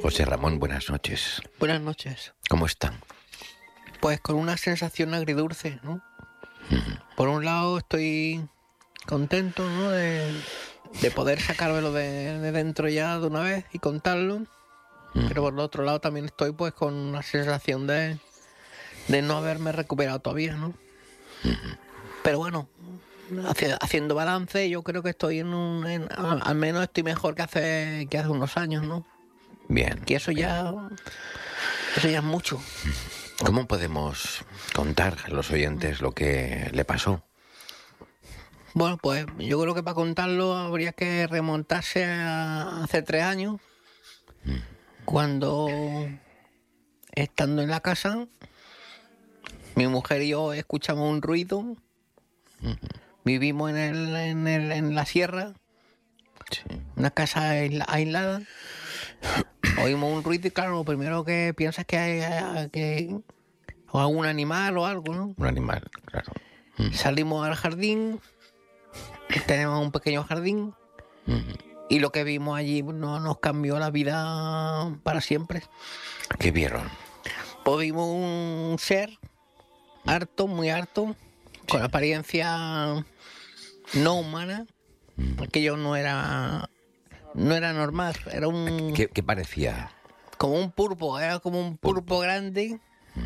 José Ramón, buenas noches. Buenas noches. ¿Cómo están? Pues con una sensación agridulce, ¿no? Por un lado estoy contento, ¿no? De poder sacármelo de dentro ya de una vez y contarlo. Pero por el otro lado también estoy pues con una sensación de no haberme recuperado todavía, ¿no? Pero bueno, haciendo balance, yo creo que estoy al menos estoy mejor que hace unos años, ¿no? Bien. Que eso ya es mucho. ¿Cómo podemos contar a los oyentes lo que le pasó? Bueno, pues yo creo que para contarlo habría que remontarse a hace 3 años, cuando, estando en la casa, mi mujer y yo escuchamos un ruido. Vivimos en la sierra, Sí. una casa aislada. Oímos un ruido y claro, lo primero que piensas es que hay o algún animal o algo, ¿no? Un animal, claro. Salimos al jardín, tenemos un pequeño jardín, y lo que vimos allí no nos cambió la vida para siempre. ¿Qué vieron? Pues vimos un ser harto, muy harto, con apariencia no humana. Aquello no era normal, era ¿Qué parecía? como un pulpo, era como un pulpo grande,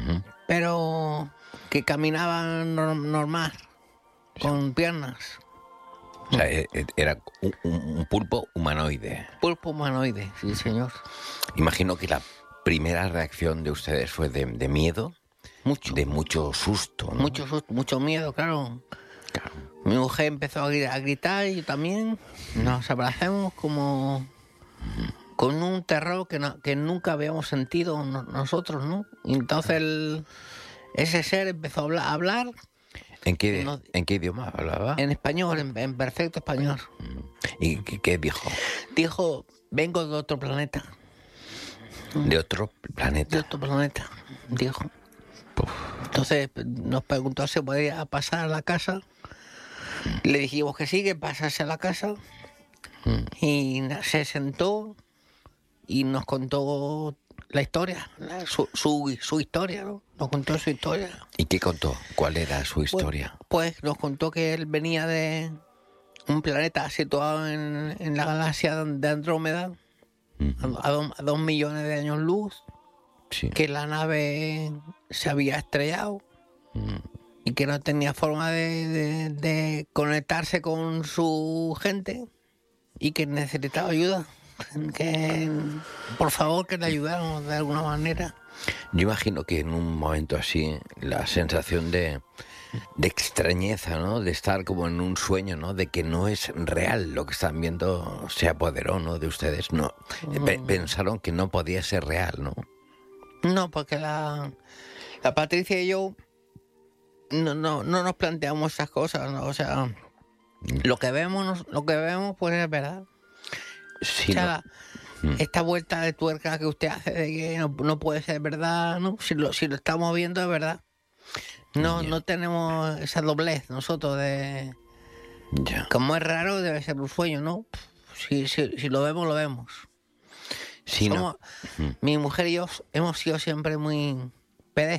pero que caminaba normal, con piernas. O sea, era un pulpo humanoide. Pulpo humanoide, sí, señor. Imagino que la primera reacción de ustedes fue de miedo, Mucho. de mucho susto, ¿no? Mucho susto, mucho miedo, claro. Claro. Mi mujer empezó a gritar y yo también. Nos abrazamos como con un terror que nunca habíamos sentido nosotros, ¿no? Y entonces ese ser empezó a hablar ¿En qué idioma hablaba? en español, en perfecto español. ¿Y qué dijo? Dijo, vengo de otro planeta. De otro De planeta. otro planeta, dijo. Entonces nos preguntó si podía pasar a la casa. Le dijimos que sí, que pasase a la casa. Y se sentó y nos contó la historia, su historia, ¿no? Nos contó su historia. ¿Y qué contó? ¿Cuál era su historia? Pues nos contó que él venía de un planeta situado en la galaxia de Andrómeda, a 2 millones de años luz, Sí. que la nave se había estrellado y que no tenía forma de conectarse con su gente y que necesitaba ayuda. Que por favor que le ayudáramos de alguna manera. Yo imagino que en un momento así, la sensación de extrañeza, ¿no? De estar como en un sueño, ¿no? De que no es real lo que están viendo, se apoderó, ¿no? De ustedes, ¿no? Pensaron que no podía ser real, ¿no? No, porque la Patricia y yo no nos planteamos esas cosas, ¿no? O sea, lo que vemos pues es verdad. Sí, O sea, esta vuelta de tuerca que usted hace de que no puede ser verdad, ¿no? Si lo estamos viendo es verdad. No tenemos esa doblez nosotros de... Ya. Como es raro, debe ser un sueño, ¿no? Si lo vemos, lo vemos. Sí, no. Mi mujer y yo hemos sido siempre muy